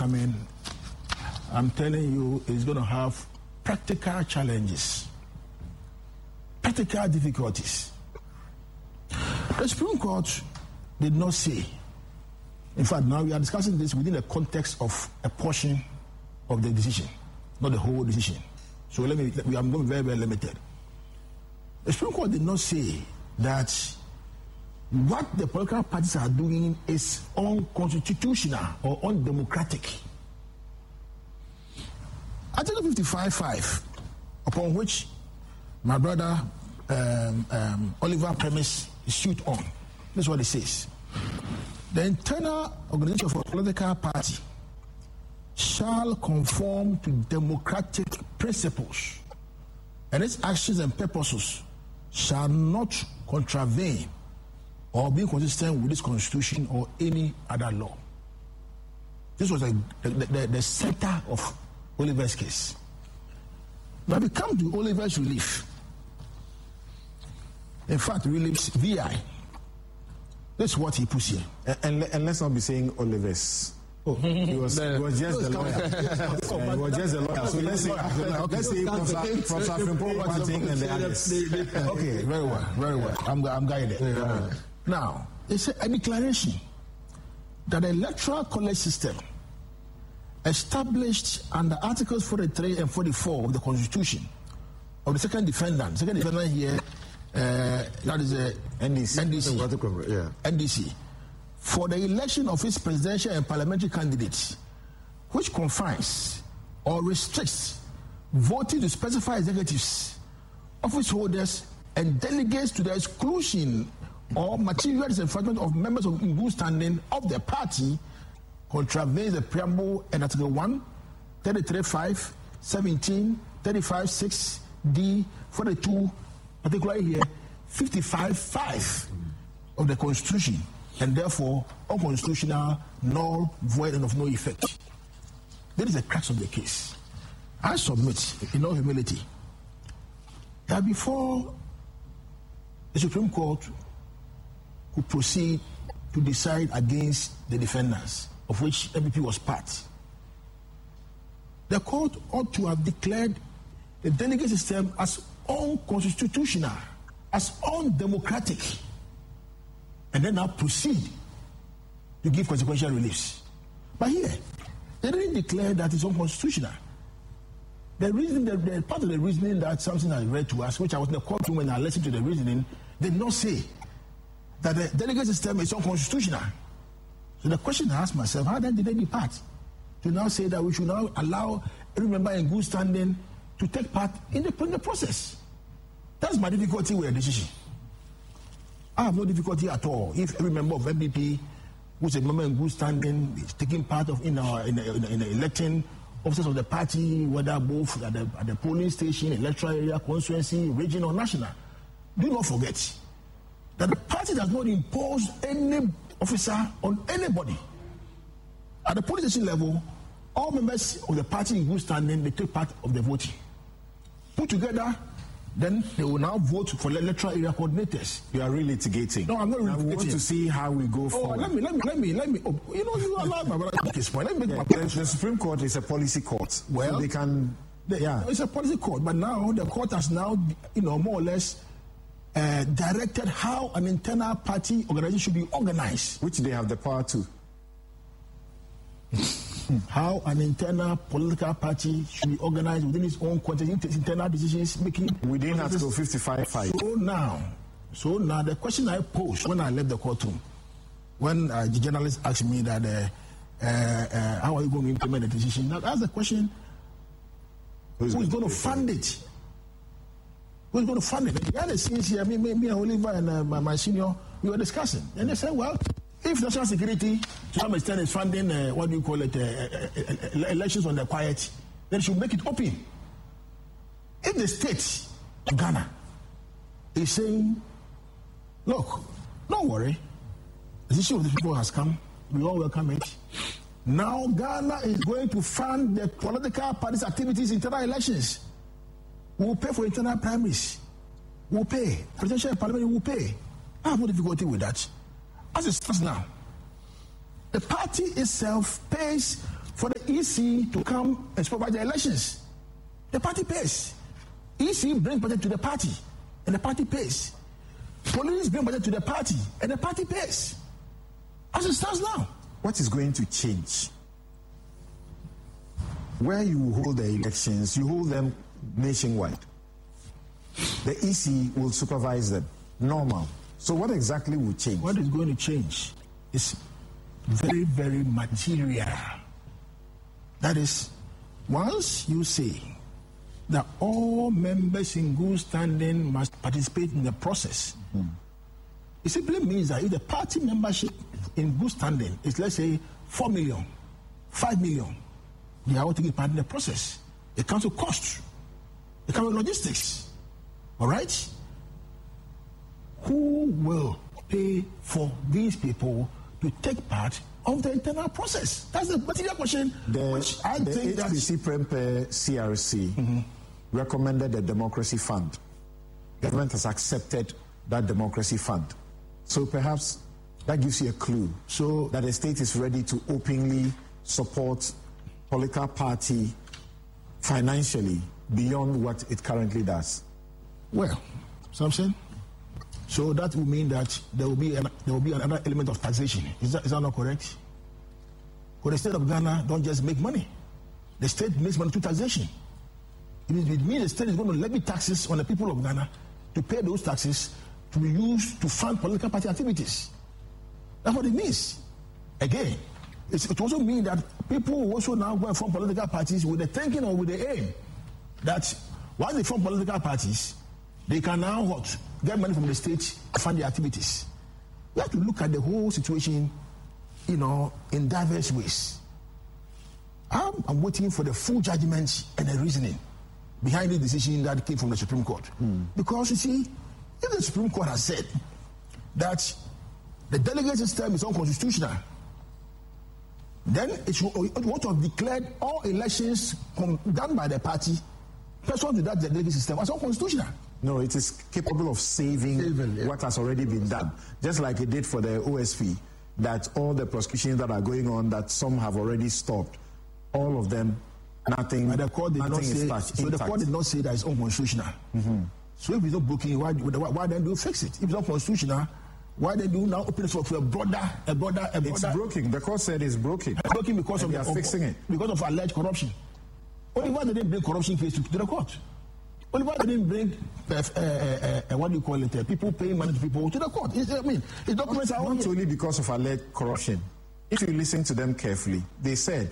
coming, I'm telling you, is going to have practical challenges, practical difficulties. The Supreme Court did not say. In fact, now we are discussing this within the context of a portion of the decision, not the whole decision. So I'm going to be very, very limited. The Supreme Court did not say that what the political parties are doing is unconstitutional or undemocratic. Article 55.5, upon which my brother Oliver premised his suit on, this is what it says. The internal organization of a political party shall conform to democratic principles, and its actions and purposes shall not contravene or be inconsistent with this constitution or any other law. This was the center of Oliver's case. Now we come to Oliver's relief. In fact, relief's VI. That's what he puts here. And let's not be saying Oliver's. Oh, he was just the lawyer. He was just the lawyer. So let's say Professor Frimpong one thing and the others. Okay, very well. I'm guided. Now, it's a declaration that the electoral college system established under Articles 43 and 44 of the Constitution of the second defendant here, that is NDC, for the election of its presidential and parliamentary candidates, which confines or restricts voting to specify executives, office holders, and delegates to the exclusion or material disenfranchisement of members of in good standing of the party, contravenes the preamble and Article 1, 33.5, 17, 35.6, D, 42, particularly here, 55.5 of the Constitution, and therefore unconstitutional, null, void, and of no effect. That is the crux of the case. I submit, in all humility, that before the Supreme Court could proceed to decide against the defendants, of which MPP was part, the court ought to have declared the delegate system as unconstitutional, as undemocratic, and then now proceed to give consequential reliefs. But here, they didn't declare that it's unconstitutional. The reason, the part of the reasoning that something has read to us, which I was in the courtroom and I listened to the reasoning, did not say that the delegate system is unconstitutional. So the question I asked myself, how then did they depart to now say that we should now allow every member in good standing to take part in the process? That's my difficulty with the decision. I have no difficulty at all if every member of MPP who's a member in good standing is taking part of in electing officers of the party, whether both at the polling station, electoral area, constituency, region, or national. Do not forget that the party does not impose any officer on anybody. At the polling station level, all members of the party in good standing, they take part of the voting. Put together, then they will now vote for the electoral area coordinators. You are really litigating. No, I'm not litigating. I want to see how we go forward. Let me. You know, you allow my brother to make his point. Let me make my point. The Supreme Court is a policy court. Well, so they can. It's a policy court, but now the court has now, more or less directed how an internal party organization should be organized, which they have the power to. How an internal political party should be organized within its own context, its internal decisions making. Within Article 55.5. So now the question I posed when I left the courtroom, when the journalist asked me that how are you going to implement the decision? Now that's the question: who's going to fund it? Who's going to fund it? Behind the scenes here, me and Oliver and my senior, we were discussing, and they said, well, if national security to some extent is funding, elections on the quiet, then should make it open. If the state of Ghana is saying, look, don't worry, the issue of the people has come, we all welcome it. Now Ghana is going to fund the political parties' activities in internal elections. We will pay for internal primaries. We will pay. Presidential and parliament will pay. I have no difficulty with that. As it stands now, the party itself pays for the EC to come and supervise the elections. The party pays. EC brings budget to the party, and the party pays. Police bring budget to the party, and the party pays. As it stands now. What is going to change? Where you hold the elections, you hold them nationwide. The EC will supervise them. Normal. So what exactly will change? What is going to change is very, very material. That is, once you say that all members in good standing must participate in the process, it simply means that if the party membership in good standing is, let's say, 4 million, 5 million, they are all taking part in the process. It comes with cost. It comes with logistics. All right? Who will pay for these people to take part of the internal process? That's the material question. Which I think that HPC Prempeh CRC recommended the Democracy Fund. Government has accepted that Democracy Fund. So perhaps that gives you a clue so that the state is ready to openly support political party financially beyond what it currently does. Well, something. So that will mean that there will be another element of taxation. Is that not correct? For the state of Ghana, don't just make money. The state makes money through taxation. It means the state is going to levy taxes on the people of Ghana to pay those taxes to be used to fund political party activities. That's what it means. Again, it also means that people will also now go and form political parties with the thinking or with the aim that once they form political parties, they can now get money from the state to fund their activities. We have to look at the whole situation, in diverse ways. I'm waiting for the full judgment and the reasoning behind the decision that came from the Supreme Court. Because you see, if the Supreme Court has said that the delegate system is unconstitutional, then it would have declared all elections done by the party pursuant to that delegate system as unconstitutional. No, it is capable of saving what has already been done. Just like it did for the OSP, that all the prosecutions that are going on, that some have already stopped, all of them, nothing. But the court did not say. So the court did not say that it's unconstitutional. So if it's not broken, why then do you fix it? If it's not constitutional, why then do you now open it for a broader? It's broken. The court said it's broken. It's broken because they are fixing it because of alleged corruption. Only why they didn't bring corruption case to the court. Only why they didn't bring what do you call it? People paying money to people to the court. The documents are not only because of alleged corruption. If you listen to them carefully, they said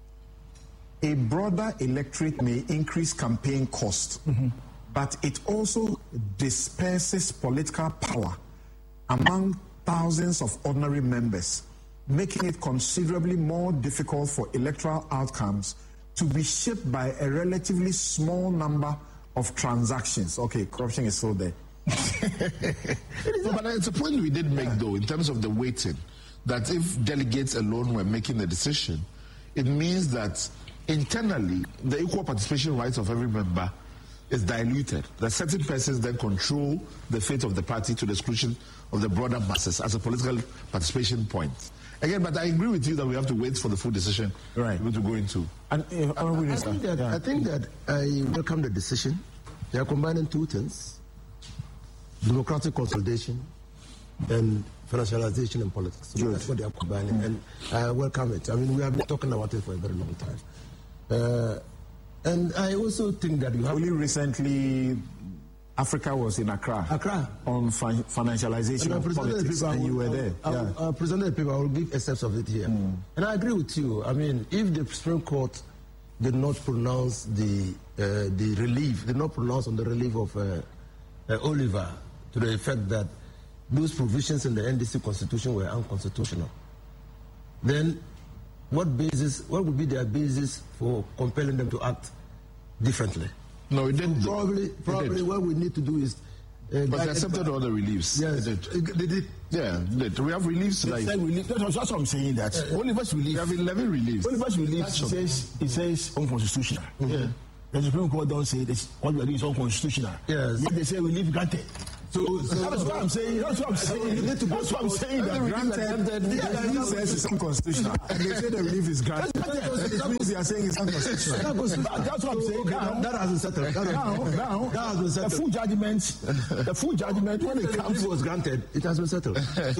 a broader electorate may increase campaign cost, but it also disperses political power among thousands of ordinary members, making it considerably more difficult for electoral outcomes to be shaped by a relatively small number of transactions. Okay, corruption is still there. But it's a point we did make, though, in terms of the weighting, that if delegates alone were making the decision, it means that internally, the equal participation rights of every member is diluted. That certain persons then control the fate of the party to the exclusion of the broader masses as a political participation point. Again, but I agree with you that we have to wait for the full decision to go into. And I think that I welcome the decision. They are combining two things: democratic consolidation and financialization in politics. So that's what they are combining, and I welcome it. I mean, we have been talking about it for a very long time. And I also think that you have... Only recently, Africa was in Accra on financialization of politics, and you were there. I presented the paper. I will give a sense of it here. And I agree with you. I mean, if the Supreme Court did not pronounce the relief, did not pronounce on the relief of Oliver to the effect that those provisions in the NDC constitution were unconstitutional, then what would be their basis for compelling them to act differently? No, it didn't. Probably what we need to do is... but they accepted all the reliefs. Yes. They did. Yeah, they did. We have reliefs. That's what I'm saying, that Oliver's relief... We have 11 reliefs. Oliver's relief, it says unconstitutional. The Supreme Court don't say this. What we are doing is unconstitutional. Yes. Yet they say relief granted. So that's what I'm saying. That's what I'm saying. You need to go. That's what I'm saying. Granted, he says it's unconstitutional. And they say the relief is granted. It means they are saying it's unconstitutional. That's what I'm saying. That hasn't settled. Now, that has been settled. The full judgment when it comes was granted, it has been settled.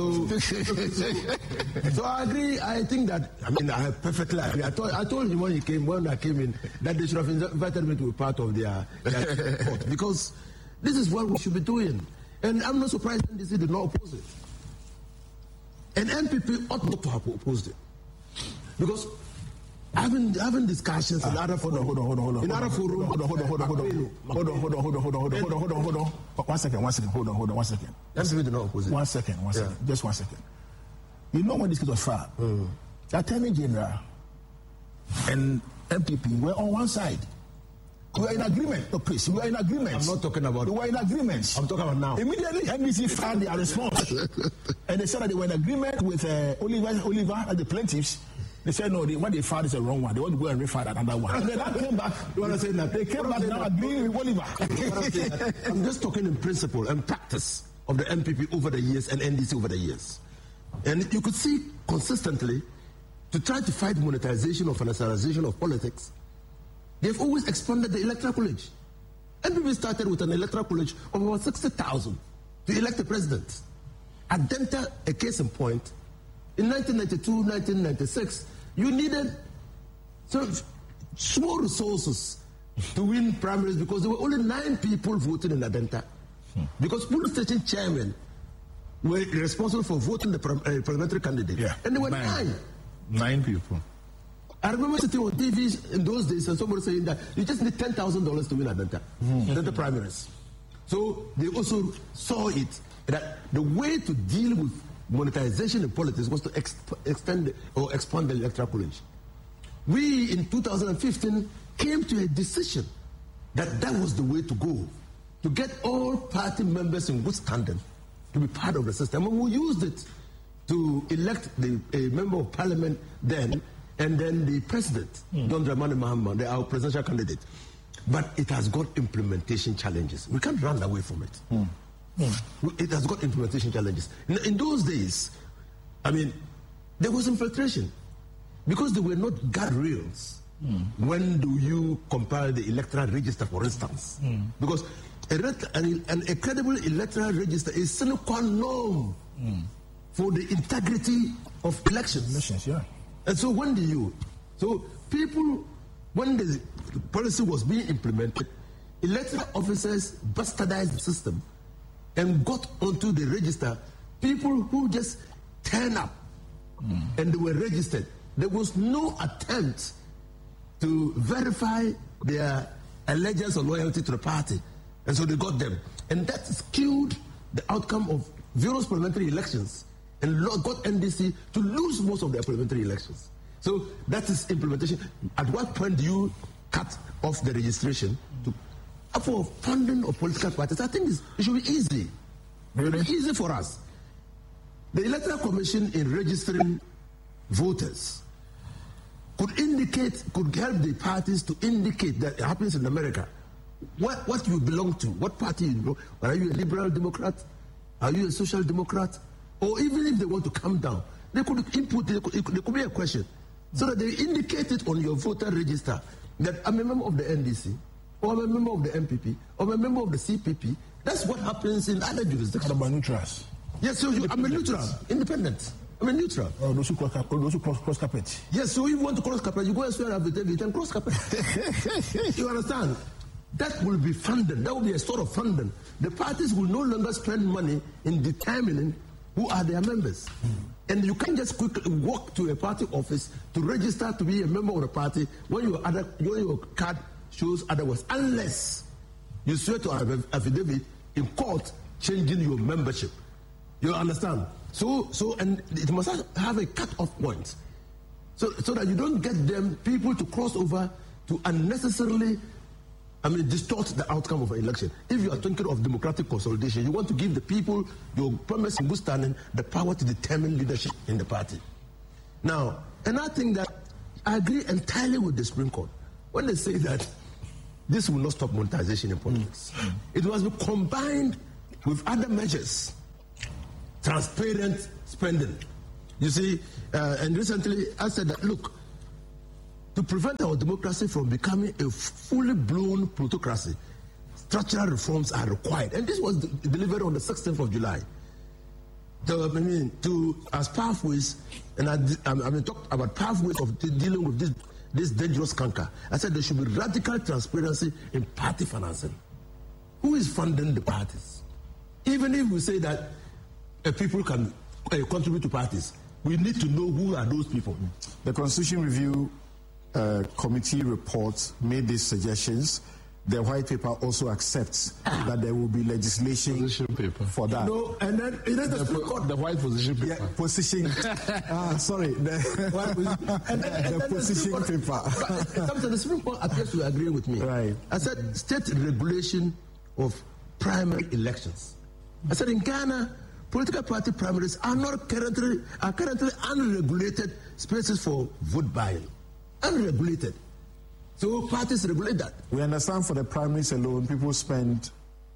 So I agree. I think that, I perfectly agree. I told him when I came in, that they should have invited me to be part of their court, because this is what we should be doing. And I'm not surprised NDC did not oppose it. And MPP ought not to have opposed it. Because having discussions in other forums. Hold on. One second. That's really not opposing. One second. Just 1 second. You know when this case was filed, the Attorney General and MPP were on one side. We were in agreement. No, please, we were in agreement. I'm not talking about. We were in agreement. I'm talking about now. Immediately, NBC filed their response, and they said that they were in agreement with Oliver and the plaintiffs. They said no, what they filed is a wrong one. They want to go and refile another one. And then that came back. You want to say that they came back now agreeing with Oliver. I'm just talking in principle and practice of the MPP over the years and NDC over the years, and you could see consistently to try to fight monetization or financialization of politics. They've always expanded the electoral college. NPP started with an electoral college of about 60,000 to elect a president. At Denta, a case in point, in 1992, 1996, you needed small resources to win primaries because there were only 9 people voting in Adenta. Because police station chairmen were responsible for voting the parliamentary candidate. Yeah. And there were 9. 9 people. I remember sitting on TV in those days and somebody saying that you just need $10,000 to win Adenta, the primaries. So they also saw it that the way to deal with monetization in politics was to extend or expand the electoral college. We in 2015 came to a decision that was the way to go, to get all party members in good standing to be part of the system. And we used it to elect a member of parliament then, and then the president, John Dramani Mahama, our presidential candidate. But it has got implementation challenges. We can't run away from it. It has got implementation challenges. In those days, there was infiltration because there were not guardrails. When do you compile the electoral register, for instance? Because a credible electoral register is sine qua non for the integrity of elections. Yeah. And so people, when the policy was being implemented, electoral officers bastardized the system and got onto the register people who just turned up and they were registered. There was no attempt to verify their allegiance or loyalty to the party. And so they got them. And that skewed the outcome of various parliamentary elections and got NDC to lose most of their parliamentary elections. So that is implementation. At what point do you cut off the registration for funding of political parties? I think it should be easy. Really? Easy for us. The Electoral Commission in registering voters could help the parties to indicate that it happens in America. What you belong to, what party you belong. Are you a liberal Democrat? Are you a social democrat? Or even if they want to come down, they could input, there could be a question. So that they indicate it on your voter register that I'm a member of the NDC, or I'm a member of the MPP, or I'm a member of the CPP. That's what happens in other jurisdictions. What about neutrals? Yes, so I'm a neutral, independent. I'm a neutral. Oh, those who cross carpet. Yes, so if you want to cross carpet, you go and swear affidavit and cross carpet. You understand? That will be funding. That will be a sort of funding. The parties will no longer spend money in determining who are their members. And you can't just quickly walk to a party office to register to be a member of the party when your card shows otherwise, unless you swear to an affidavit in court changing your membership. You understand? So and it must have a cut-off point, so that you don't get people to cross over to unnecessarily, distort the outcome of an election. If you are thinking of democratic consolidation, you want to give the people, your promise in good standing, the power to determine leadership in the party. Now, and I think that I agree entirely with the Supreme Court when they say that this will not stop monetization in politics. It must be combined with other measures, transparent spending. You see, and recently I said that, look, to prevent our democracy from becoming a fully blown plutocracy, structural reforms are required. And this was delivered on the 16th of July. As pathways, and I talked about pathways of dealing with this dangerous canker. I said there should be radical transparency in party financing. Who is funding the parties? Even if we say that people can contribute to parties, we need to know who are those people. The Constitution Review Committee report made these suggestions. The white paper also accepts that there will be legislation for that. No, and then it is the white position paper. Yeah, position. Sorry, the position paper. But the Supreme Court appears to agree with me. Right. I said state regulation of primary elections. I said in Ghana, political party primaries are currently unregulated spaces for vote buying. Unregulated. So parties regulate that. We understand for the primaries alone, people spend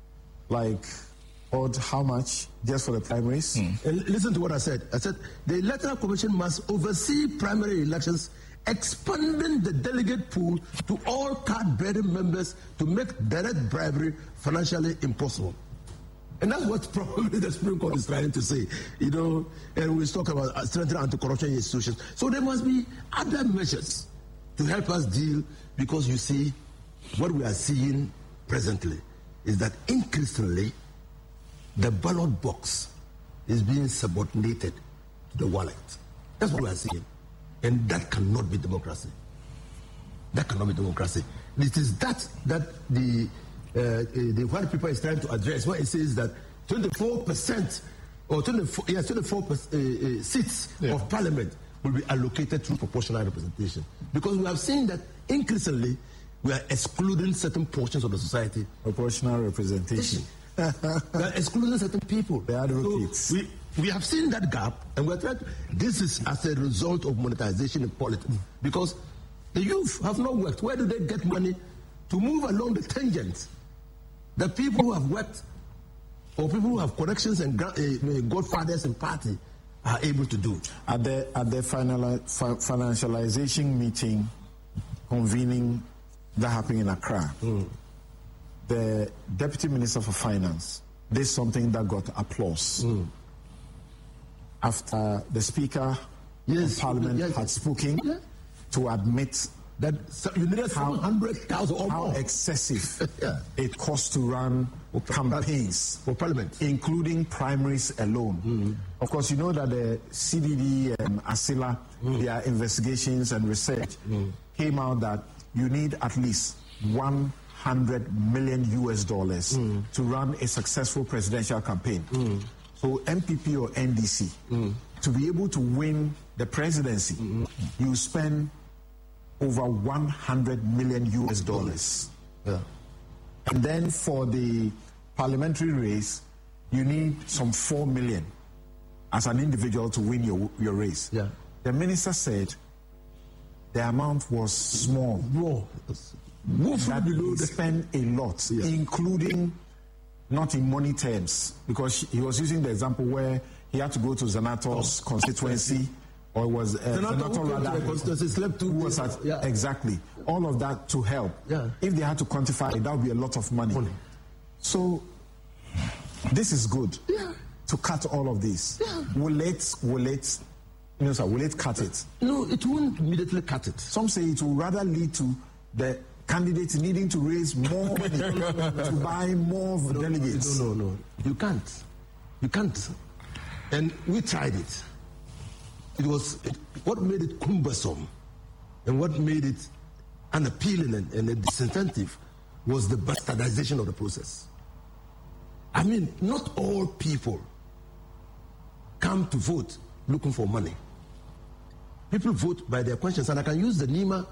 how much just for the primaries? And listen to what I said. I said the Electoral Commission must oversee primary elections, expanding the delegate pool to all card-bearing members to make direct bribery financially impossible. And that's what probably the Supreme Court is trying to say, and we talk about strengthening anti-corruption institutions. So there must be other measures to help us deal, because you see, what we are seeing presently is that increasingly the ballot box is being subordinated to the wallet. That's what we are seeing. And that cannot be democracy. That cannot be democracy. It is that the white paper is trying to address, where it says that 24% or 24 seats of parliament will be allocated through proportional representation. Because we have seen that increasingly we are excluding certain portions of the society. Proportional representation. We are excluding certain people. The advocates. So we have seen that gap, and we're trying to, this is as a result of monetization in politics. Because the youth have not worked. Where do they get money to move along the tangent? The people who have worked, or people who have connections and godfathers in party, are able to do. At the financialization meeting convening that happened in Accra, the Deputy Minister for Finance did something that got applause. After the Speaker of Parliament had spoken to admit that you needed 700,000 or how more. excessive it costs to run campaigns for Parliament, including primaries alone. Of course, you know that the CDD and ASILA, their investigations and research came out that you need at least $100 million to run a successful presidential campaign. So MPP or NDC, to be able to win the presidency, you spend over $100 million. Yeah. And then for the parliamentary race, you need some 4 million as an individual to win your race. Yeah. The minister said the amount was small. That they spend a lot, including not in money terms, because he was using the example where he had to go to Zanato's constituency, or it was exactly all of that to help. If they had to quantify it, that would be a lot of money. So this is good to cut all of this. Will it cut it? No, it won't immediately cut it. Some say it will rather lead to the candidates needing to raise more money to buy more delegates. No. You can't. And we tried it. What made it cumbersome and what made it unappealing and a disincentive was the bastardization of the process. I mean, not all people come to vote looking for money. People vote by their conscience, and I can use the Nima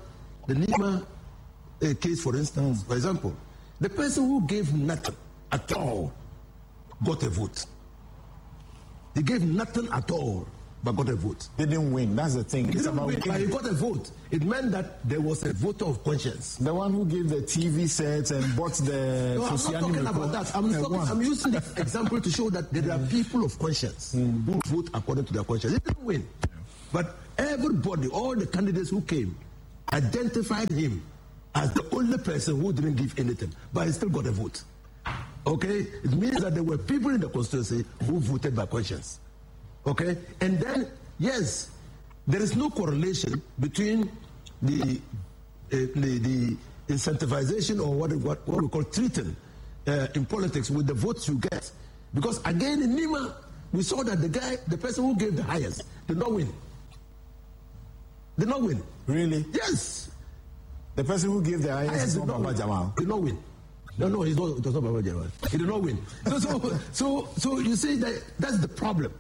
case for instance. For example, the person who gave nothing at all got a vote. He gave nothing at all but got a vote. They didn't win. That's the thing. He didn't win, but he got a vote. It meant that there was a voter of conscience. The one who gave the TV sets and bought the... No, I'm not talking about that. I'm using this example to show that there are people of conscience who vote according to their conscience. He didn't win. But everybody, all the candidates who came, identified him as the only person who didn't give anything, but he still got a vote. Okay? It means that there were people in the constituency who voted by conscience. Okay? And then, yes, there is no correlation between the incentivization or what we call treating in politics with the votes you get. Because again, in Nima, we saw that the person who gave the highest did not win. Did not win. Really? Yes. The person who gave the highest is not Baba Jamal. Did not win. No, it was not Baba Jamal. He did not win. So you see that's the problem.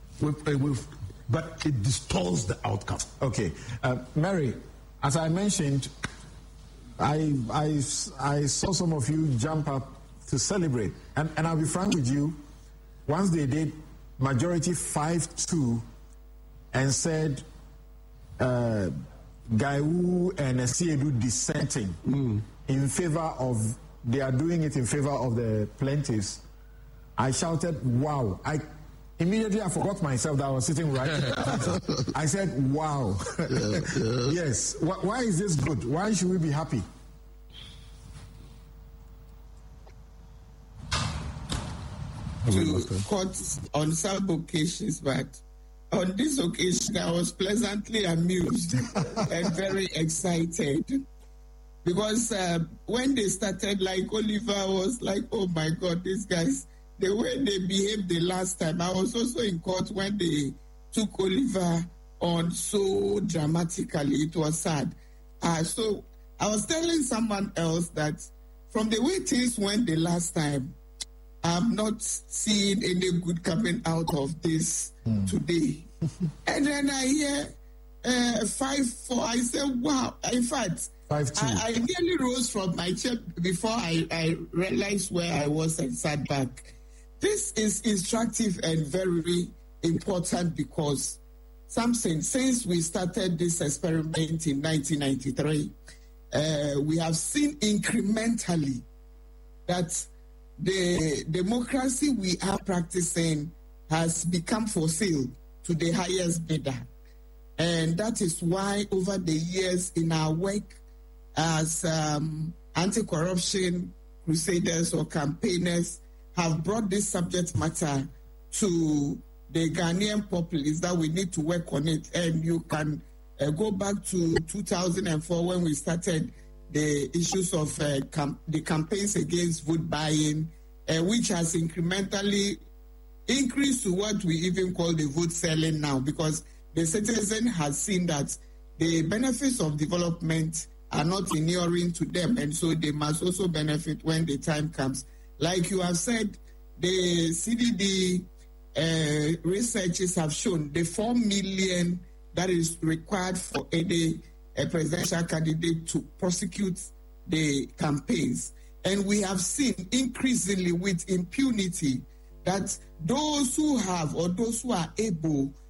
But it distorts the outcome. Okay. Mary, as I mentioned, I saw some of you jump up to celebrate. And I'll be frank with you, once they did majority 5-2 and said Gaiwu and Siedu dissenting in favor of, they are doing it in favor of the plaintiffs, I shouted, wow. Immediately I forgot myself that I was sitting right. I said, wow. Yes. Why is this good? Why should we be happy? To court on some occasions, but on this occasion I was pleasantly amused and very excited. Because when they started, like Oliver was like, oh my God, these guys, the way they behaved the last time. I was also in court when they took Oliver on so dramatically. It was sad. So I was telling someone else that from the way things went the last time, I'm not seeing any good coming out of this today. And then I hear 5-4. I said, wow. In fact, I nearly rose from my chair before I realized where I was and sat back. This is instructive and very important because something, since we started this experiment in 1993, we have seen incrementally that the democracy we are practicing has become for sale to the highest bidder. And that is why over the years in our work as anti-corruption crusaders or campaigners have brought this subject matter to the Ghanaian populace that we need to work on it. And you can go back to 2004 when we started the issues of the campaigns against vote buying, which has incrementally increased to what we even call the vote selling now, because the citizen has seen that the benefits of development are not inuring to them, and so they must also benefit when the time comes. Like you have said, the CDD researchers have shown the 4 million that is required for any presidential candidate to prosecute the campaigns. And we have seen increasingly with impunity that those who have or those who are able